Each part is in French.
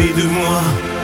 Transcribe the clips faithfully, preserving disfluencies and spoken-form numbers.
occupé de moi.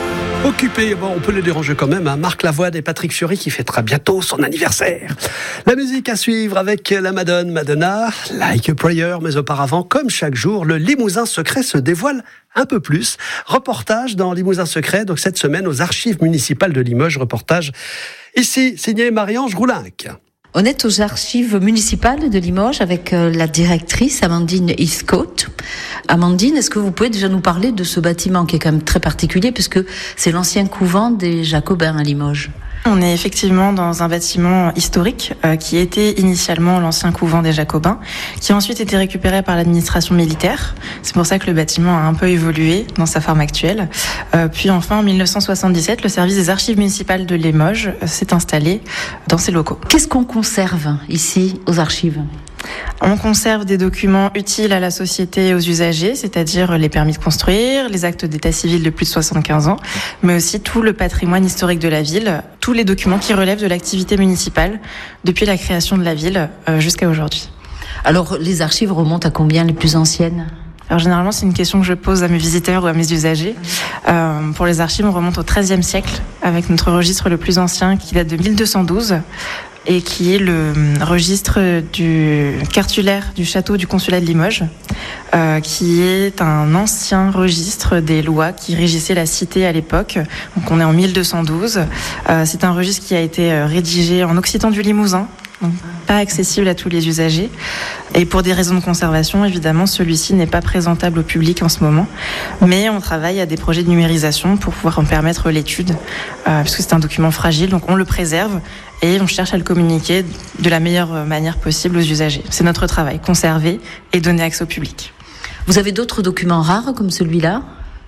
Occupé, bon, on peut le déranger quand même, hein. Marc Lavoine et Patrick Fiori qui fêtera bientôt son anniversaire. La musique à suivre avec la Madone, Madonna, Like a Prayer, mais auparavant, comme chaque jour, le Limousin secret se dévoile un peu plus. Reportage dans Limousin secret, donc cette semaine aux archives municipales de Limoges, reportage ici signé Marie-Ange Roulinck. On est aux archives municipales de Limoges avec la directrice Amandine Heathcote. Amandine, est-ce que vous pouvez déjà nous parler de ce bâtiment qui est quand même très particulier puisque c'est l'ancien couvent des Jacobins à Limoges? On est effectivement dans un bâtiment historique euh, qui était initialement l'ancien couvent des Jacobins, qui a ensuite été récupéré par l'administration militaire. C'est pour ça que le bâtiment a un peu évolué dans sa forme actuelle. Euh, puis enfin, en dix-neuf cent soixante-dix-sept, le service des archives municipales de Limoges euh, s'est installé dans ces locaux. Qu'est-ce qu'on conserve ici aux archives ? On conserve des documents utiles à la société et aux usagers, c'est-à-dire les permis de construire, les actes d'état civil de plus de soixante-quinze ans, mais aussi tout le patrimoine historique de la ville, tous les documents qui relèvent de l'activité municipale depuis la création de la ville euh, jusqu'à aujourd'hui. Alors, les archives remontent à combien les plus anciennes ? Alors généralement, c'est une question que je pose à mes visiteurs ou à mes usagers. Euh, pour les archives, on remonte au treizième siècle avec notre registre le plus ancien qui date de mille deux cent douze et qui est le registre du cartulaire du château du consulat de Limoges, euh, qui est un ancien registre des lois qui régissaient la cité à l'époque. Donc on est en mille deux cent douze. Euh, c'est un registre qui a été rédigé en occitan du Limousin, donc pas accessible à tous les usagers. Et pour des raisons de conservation, évidemment, celui-ci n'est pas présentable au public en ce moment. Mais on travaille à des projets de numérisation pour pouvoir en permettre l'étude, euh, puisque c'est un document fragile, donc on le préserve et on cherche à le communiquer de la meilleure manière possible aux usagers. C'est notre travail, conserver et donner accès au public. Vous avez d'autres documents rares comme celui-là ?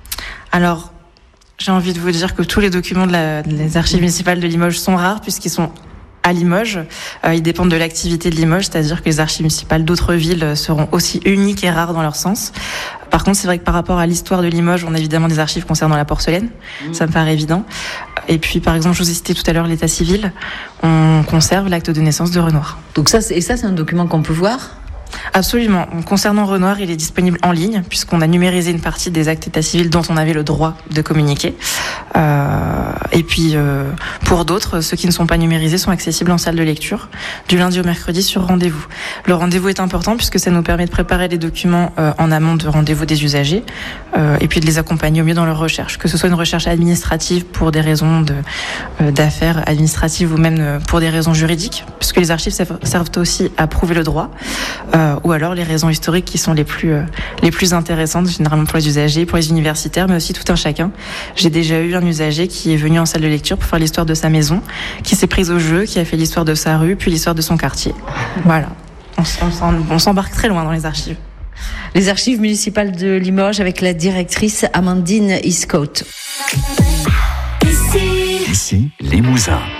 Alors, j'ai envie de vous dire que tous les documents de la, des archives municipales de Limoges sont rares, puisqu'ils sont à Limoges. Euh, ils dépendent de l'activité de Limoges, c'est-à-dire que les archives municipales d'autres villes seront aussi uniques et rares dans leur sens. Par contre, c'est vrai que par rapport à l'histoire de Limoges, on a évidemment des archives concernant la porcelaine. Mmh. Ça me paraît évident. Et puis, par exemple, je vous ai cité tout à l'heure l'état civil. On conserve l'acte de naissance de Renoir. Donc ça, c'est, et ça, c'est un document qu'on peut voir ? Absolument. Concernant Renoir, il est disponible en ligne puisqu'on a numérisé une partie des actes d'état civil dont on avait le droit de communiquer. Euh, et puis, euh, pour d'autres, ceux qui ne sont pas numérisés sont accessibles en salle de lecture du lundi au mercredi sur rendez-vous. Le rendez-vous est important puisque ça nous permet de préparer les documents euh, en amont de rendez-vous des usagers euh, et puis de les accompagner au mieux dans leur recherche, que ce soit une recherche administrative pour des raisons de, euh, d'affaires administratives ou même pour des raisons juridiques, puisque les archives servent aussi à prouver le droit. Euh, ou alors les raisons historiques qui sont les plus euh, les plus intéressantes, généralement pour les usagers, pour les universitaires, mais aussi tout un chacun. J'ai déjà eu un usager qui est venu en salle de lecture pour faire l'histoire de sa maison, qui s'est prise au jeu, qui a fait l'histoire de sa rue, puis l'histoire de son quartier. Voilà, on, on, on s'embarque très loin dans les archives. Les archives municipales de Limoges avec la directrice Amandine Heathcote. Ici, Ici Limousin.